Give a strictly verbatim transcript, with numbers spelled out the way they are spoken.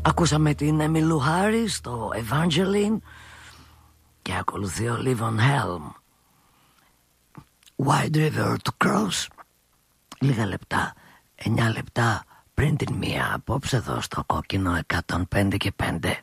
Ακούσαμε την Emmylou Harris στο Evangeline και ακολουθεί ο Levon Helm. Wide River to Cross. Λίγα λεπτά, εννιά λεπτά πριν την μία, απόψε εδώ στο κόκκινο εκατόν πέντε και πέντε.